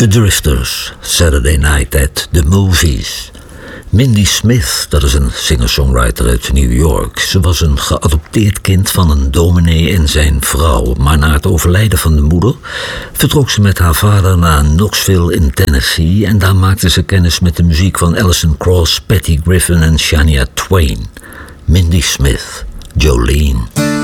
The Drifters, Saturday Night at the Movies. Mindy Smith, dat is een singer-songwriter uit New York. Ze was een geadopteerd kind van een dominee en zijn vrouw. Maar na het overlijden van de moeder vertrok ze met haar vader naar Knoxville in Tennessee. En daar maakte ze kennis met de muziek van Alison Krauss, Patty Griffin en Shania Twain. Mindy Smith, Jolene.